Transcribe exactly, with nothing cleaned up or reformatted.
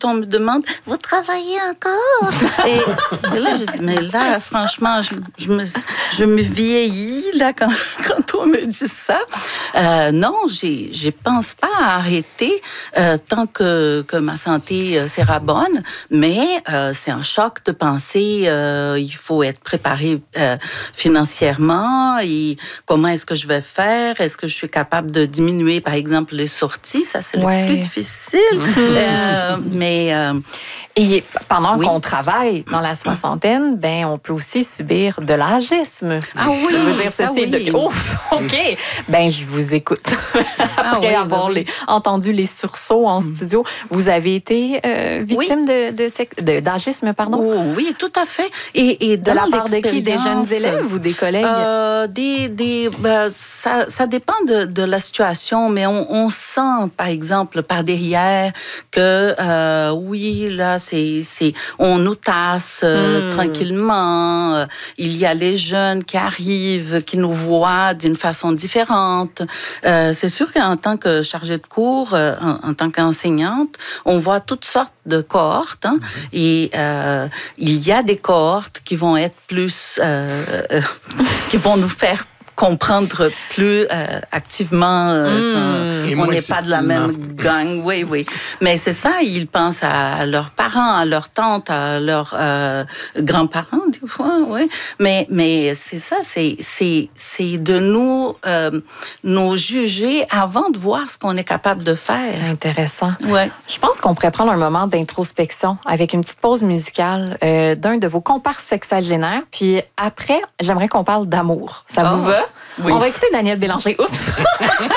on me demande, vous travaillez encore? et, et là, je dis, mais là, franchement, je, je, me, je me vieillis là, quand, quand on me dit ça. Euh, non, j'ai, je pense pas à arrêter euh, tant que, que ma santé euh, sera bonne, mais euh, c'est un choc de penser, euh, il faut être préparé euh, financièrement, et comment est-ce que je vais faire? Est-ce que je suis capable de diminuer, par exemple, les sorties? Ça, c'est ouais. le plus difficile. euh, mais... Euh, Et pendant oui. qu'on travaille dans la soixantaine, ben on peut aussi subir de l'agisme. Ah oui, je veux dire ceci oui. de ouf, ok. Ben je vous écoute. Après ah oui, avoir oui. les, entendu les sursauts en mm. studio, vous avez été euh, victime oui. de, de, de d'agisme, pardon. Oh, oui, tout à fait. Et, et de la part de qui, des jeunes élèves ou des collègues? Euh, des, des, ben, ça, ça dépend de, de la situation, mais on, on sent, par exemple, par derrière que euh, oui, là. C'est, c'est, on nous tasse euh, mmh. tranquillement. Euh, il y a les jeunes qui arrivent, qui nous voient d'une façon différente. Euh, c'est sûr qu'en tant que chargée de cours, euh, en, en tant qu'enseignante, on voit toutes sortes de cohortes. Hein, mmh. Et euh, il y a des cohortes qui vont être plus... Euh, euh, qui vont nous faire comprendre plus euh, activement euh, mmh. on n'est pas de la même gang. Oui, oui. Mais c'est ça, ils pensent à leurs parents, à leurs tantes, à leurs euh, grands-parents, des fois, oui. Mais, mais c'est ça, c'est, c'est, c'est de nous, euh, nous juger avant de voir ce qu'on est capable de faire. Intéressant. Ouais. Je pense qu'on pourrait prendre un moment d'introspection avec une petite pause musicale euh, d'un de vos comparses sexagénaires. Puis après, j'aimerais qu'on parle d'amour. Ça oh. vous va? Oui. On va écouter Daniel Bélanger. Oups!